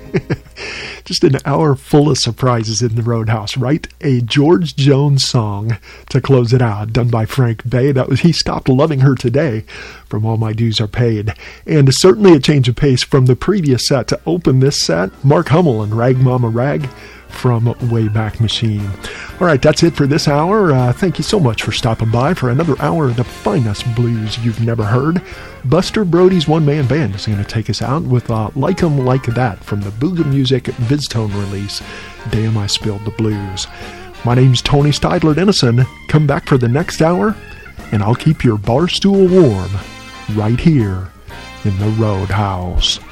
Just an hour full of surprises in the Roadhouse, right? A George Jones song to close it out, done by Frank Bay. That was He Stopped Loving Her Today from All My Dues Are Paid. And certainly a change of pace from the previous set to open this set, Mark Hummel and Rag Mama Rag from Wayback Machine. All right, that's it for this hour. Thank you so much for stopping by for another hour of the finest blues you've never heard. Buster Brody's one-man band is going to take us out with Like 'Em Like That from the Booga Music VizTone release, Damn I Spilled the Blues. My name's Tony Steidler Dennison. Come back for the next hour, and I'll keep your bar stool warm right here in the Roadhouse.